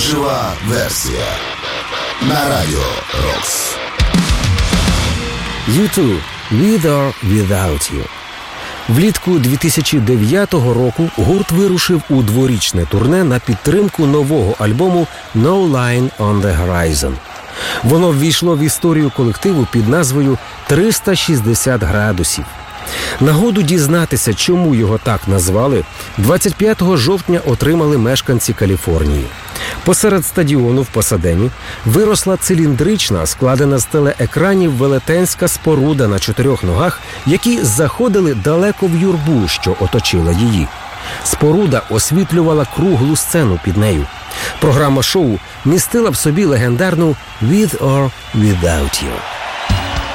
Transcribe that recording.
Жива версія на Радіо Рокс. U2 «With or Without You». Влітку 2009 року гурт вирушив у дворічне турне на підтримку нового альбому «No Line on the Horizon». Воно ввійшло в історію колективу під назвою «360 градусів». Нагоду дізнатися, чому його так назвали, 25 жовтня отримали мешканці Каліфорнії. Посеред стадіону в Пасадені виросла циліндрична, складена з телеекранів велетенська споруда на 4 ногах, які заходили далеко в юрбу, що оточила її. Споруда освітлювала круглу сцену під нею. Програма шоу містила в собі легендарну «With or Without You».